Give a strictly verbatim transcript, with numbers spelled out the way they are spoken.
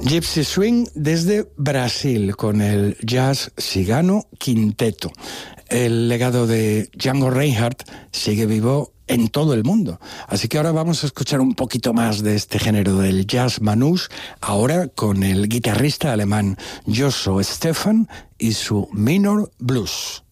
Gypsy Swing desde Brasil con el Jazz Cigano Quinteto. El legado de Django Reinhardt sigue vivo en todo el mundo. Así que ahora vamos a escuchar un poquito más de este género del jazz manouche, ahora con el guitarrista alemán Josso Stephan y su Minor Blues.